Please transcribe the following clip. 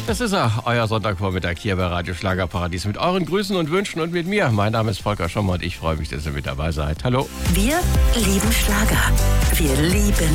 Das ist er, euer Sonntagvormittag hier bei Radio Schlagerparadies mit euren Grüßen und Wünschen und mit mir. Mein Name ist Volker Schommer und ich freue mich, dass ihr mit dabei seid. Hallo. Wir lieben Schlager. Wir lieben